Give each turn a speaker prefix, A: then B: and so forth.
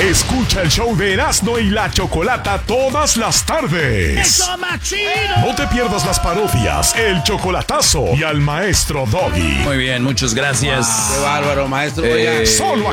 A: Escucha el show de Erasmo y la Chocolata todas las tardes.
B: ¡Eso, machino!
A: No te pierdas las parodias, el chocolatazo y al maestro Doggy.
C: Muy bien, muchas gracias.
D: Qué bárbaro, maestro.
A: Solo